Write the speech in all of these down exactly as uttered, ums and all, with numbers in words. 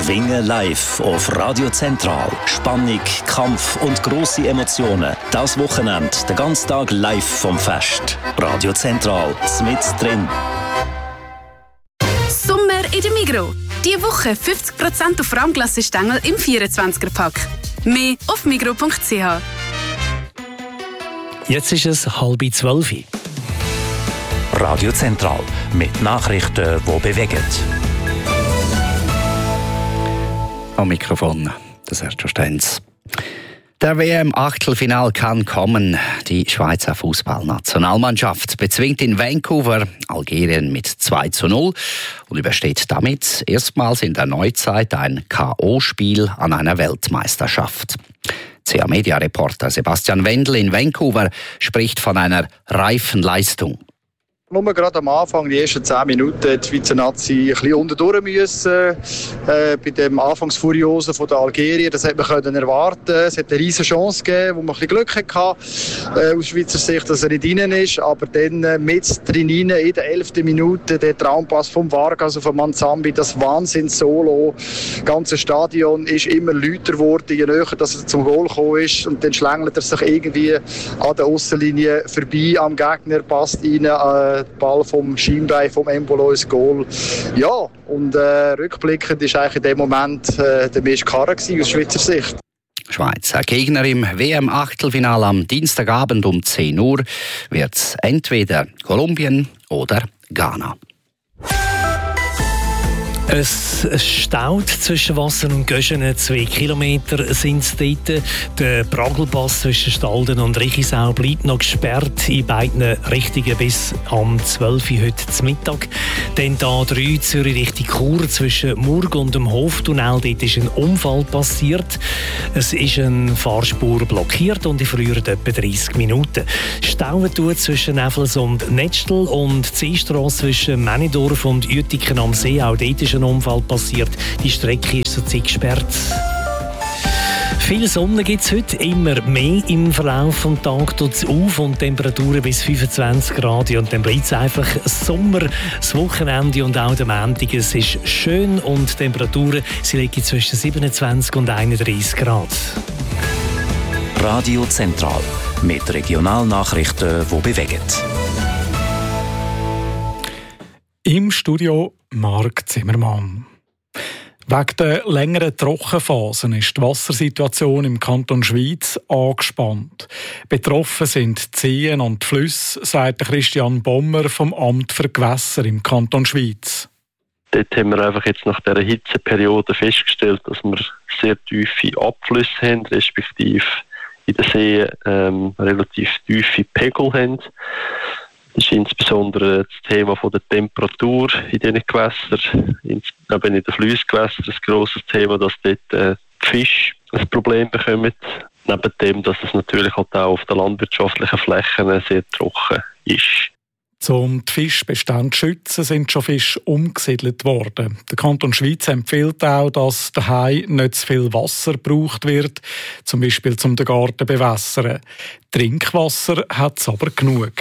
Schwingen live auf Radio Zentral. Spannung, Kampf und grosse Emotionen. Das Wochenende, den ganzen Tag live vom Fest. Radio Zentral, mit drin. Sommer in der Migros. Diese Woche fünfzig Prozent auf Rahmglassestängel im vierundzwanziger-Pack. Mehr auf migros punkt c h. Jetzt ist es halb zwölf. Radio Zentral mit Nachrichten, die bewegen. Am Mikrofon, das Sergio Stenz. Der W M-Achtelfinal kann kommen. Die Schweizer Fußballnationalmannschaft bezwingt in Vancouver Algerien mit zwei zu null und übersteht damit erstmals in der Neuzeit ein K O-Spiel an einer Weltmeisterschaft. C A-Media-Reporter Sebastian Wendel in Vancouver spricht von einer reifen Leistung. Nur gerade am Anfang, die ersten zehn Minuten, die Schweizer Nazi ein bisschen unterdurch müssen. Äh, bei dem Anfangsfuriosen von der Algerien, das hätte man können erwarten. Es hat eine riesige Chance gegeben, wo man ein bisschen Glück hatte, äh, aus Schweizer Sicht, dass er nicht rein ist. Aber dann äh, mit drin in der elften Minute, der Traumpass vom Vargas auf Manzambi, das Wahnsinns-Solo. Das ganze Stadion ist immer lauter geworden, je näher dass er zum Goal gekommen ist. Und dann schlängelt er sich irgendwie an der Aussenlinie vorbei am Gegner, passt rein, äh, der Ball vom Schienbein, vom Embolo ins Goal. Ja, und äh, rückblickend war eigentlich in dem Moment äh, der meiste Karre aus Schweizer Sicht. Schweizer Gegner im W M-Achtelfinale am Dienstagabend um zehn Uhr wird entweder Kolumbien oder Ghana. Es staut zwischen Wasser und Göschenen. Zwei Kilometer sind es dort. Der Pragelpass zwischen Stalden und Richisau bleibt noch gesperrt in beiden Richtungen bis am zwölf Uhr heute zum Mittag. Dann die A drei Zürich Richtung Chur zwischen Murg und dem Hoftunnel. Dort ist ein Unfall passiert. Es ist eine Fahrspur blockiert und die verlieren etwa dreißig Minuten. Stauen tut zwischen Neffels und Netschtel und die Seestrasse zwischen Männidorf und Uetiken am See. Auch dort ist ein Unfall passiert. Die Strecke ist zurzeit gesperrt. Viel Sonne gibt es heute, immer mehr im Verlauf des Tages tut es auf und Temperaturen bis fünfundzwanzig Grad. Und dann bleibt es einfach Sommer, das Wochenende und auch der Montag. Es ist schön und die Temperaturen sie liegen zwischen siebenundzwanzig und einunddreißig Grad. Radio Zentral mit Regionalnachrichten, die bewegen. Im Studio Marc Zimmermann. Wegen der längeren Trockenphasen ist die Wassersituation im Kanton Schwyz angespannt. Betroffen sind die Seen und die Flüsse, sagt Christian Bommer vom Amt für Gewässer im Kanton Schwyz. Dort haben wir einfach jetzt nach dieser Hitzeperiode festgestellt, dass wir sehr tiefe Abflüsse haben, respektive in den Seen ähm, relativ tiefe Pegel haben. Das ist insbesondere das Thema von der Temperatur in diesen Gewässern, eben in den Flussgewässern, ein grosses Thema, dass dort äh, die Fische ein Problem bekommen. Neben dem, dass es natürlich halt auch auf den landwirtschaftlichen Flächen sehr trocken ist. Um die Fischbestände zu schützen, sind schon Fische umgesiedelt worden. Der Kanton Schwyz empfiehlt auch, dass daheim nicht zu viel Wasser gebraucht wird, zum Beispiel um den Garten zu bewässern. Trinkwasser hat es aber genug.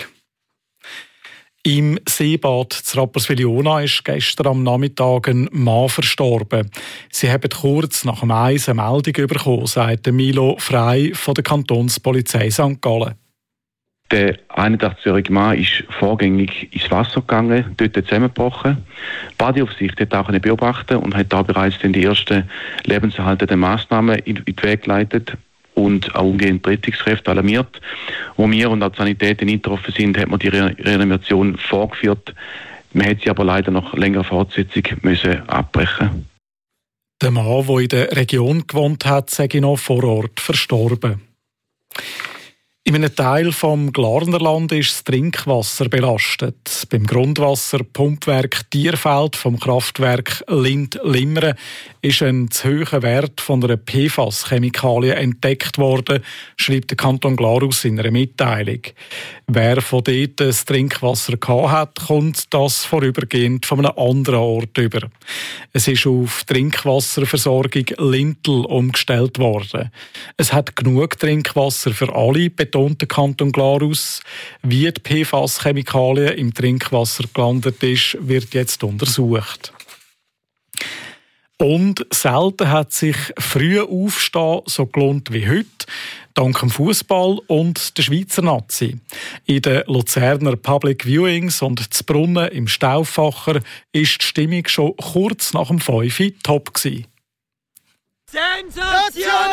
Im Seebad zu Rapperswil-Jona ist gestern am Nachmittag ein Mann verstorben. Sie haben kurz nach dem Eis eine Meldung bekommen, sagt Milo Frey von der Kantonspolizei Sankt Gallen. Der einundachtzigjährige Mann ist vorgängig ins Wasser gegangen, dort zusammengebrochen. Die Badeaufsicht hat auch beobachtet und hat da bereits die ersten lebenserhaltenden Massnahmen in den Weg geleitet und auch umgehend die Rettungskräfte alarmiert. Wo wir und auch die Sanitäten eingetroffen sind, hat man die Re- Reanimation vorgeführt. Man hat sie aber leider nach längerer Fortsetzung müssen abbrechen. Der Mann, der in der Region gewohnt hat, sei noch vor Ort verstorben. In einem Teil vom Glarnerland ist das Trinkwasser belastet. Beim Grundwasserpumpwerk Tierfeld vom Kraftwerk Lind-Limmeren ist ein zu hoher Wert von einer P F A S-Chemikalie entdeckt worden, schreibt der Kanton Glarus in einer Mitteilung. Wer von dort das Trinkwasser gehabt hat, kommt das vorübergehend von einem anderen Ort über. Es ist auf Trinkwasserversorgung Lintel umgestellt worden. Es hat genug Trinkwasser für alle, betont der Kanton Glarus. Wie die P F A S-Chemikalie im Trinkwasser gelandet ist, wird jetzt untersucht. Und selten hat sich früh Aufstehen so gelohnt wie heute, dank dem Fußball und der Schweizer Nazi. In den Luzerner Public Viewings und zu Brunnen im Stauffacher war die Stimmung schon kurz nach dem fünf Uhr top gewesen. Sensationell!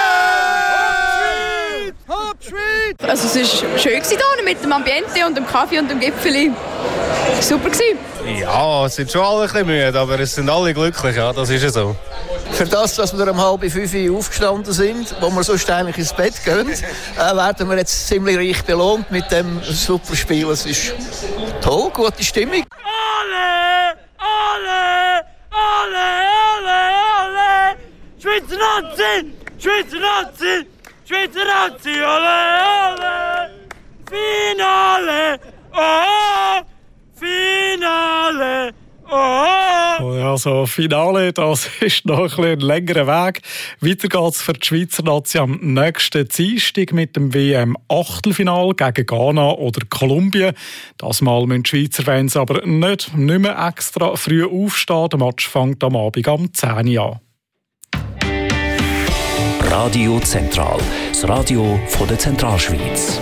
Also es war schön hier mit dem Ambiente und dem Kaffee und dem Gipfeli. Super gewesen. Ja, es sind schon alle ein bisschen müde, aber es sind alle glücklich, ja, das ist ja so. Für das, dass wir um halb fünf Uhr aufgestanden sind, wo wir sonst eigentlich ins Bett gehen, äh, werden wir jetzt ziemlich reich belohnt mit dem super Spiel. Es ist toll, gute Stimmung. Alle, alle, alle, alle, alle, Schweizer Nazi, Schweizer Nazi, Schweizer Nazi, alle, alle, Finale, oh, Finale, oh. Also Finale, das ist noch ein, bisschen ein längerer Weg. Weiter geht's für die Schweizer Nazi am nächsten Dienstag mit dem W M-Achtelfinal gegen Ghana oder Kolumbien. Das Mal müssen die Schweizer Fans aber nicht, nicht mehr extra früh aufstehen. Der Match fängt am Abend um zehn Uhr an. Radio Zentral, das Radio von der Zentralschweiz.